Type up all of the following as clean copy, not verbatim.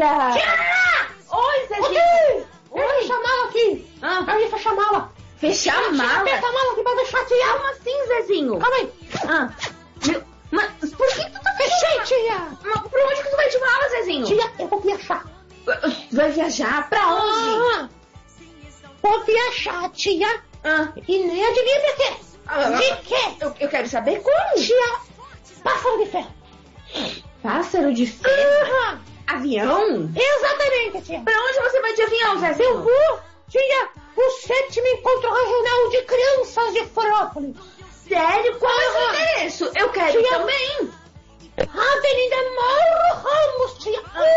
Tia! Oi, Zezinho! Oi! Fecha a mala aqui! Aí, fecha a mala! Fechar a mala? Aperta a mala aqui pra deixar, tia! Como assim, Zezinho? Calma aí! Mas por que tu tá fechando? Tia! Mas por onde que tu vai de mala, Zezinho? Tia, eu vou viajar! Vai viajar? Pra onde? Vou viajar, tia! E nem adivinha pra quê? De quê? Eu quero saber como! Tia! Pássaro de ferro! Pássaro de ferro? Avião? Exatamente, tia! Pra onde você vai de avião, Zezinho? Eu vou, tia, o 7º encontro regional de crianças de Florianópolis. Sério? Qual é o seu endereço? Eu quero ir também. Avenida Mauro Ramos, tia,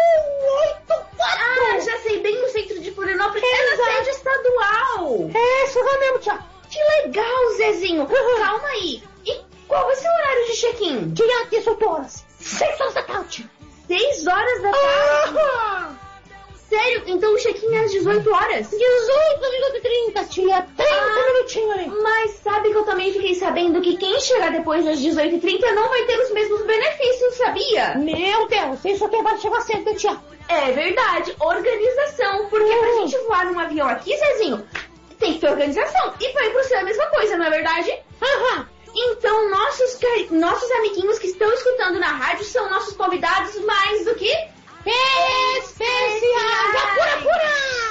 184. Já sei, bem no centro de Florianópolis. É na sede estadual. É isso lá mesmo, tia. Que legal, Zezinho. Calma aí. E qual vai ser o horário de check-in? Tia, 18 horas. 6 horas da tarde. 6 horas da tarde? Sério? Então o check-in é às 18 horas? 18 minutos e 30, tia. 30 minutinhos aí. Mas sabe que eu também fiquei sabendo que quem chegar depois das 18h30 não vai ter os mesmos benefícios, sabia? Meu Deus, isso que vai chegar cedo, tia. É verdade, organização. Porque pra gente voar num avião aqui, Zezinho, tem que ter organização. E pra ir pro céu é a mesma coisa, não é verdade? Então nossos amiguinhos que estão escutando na rádio são nossos convidados mais do que... especiais! Apura!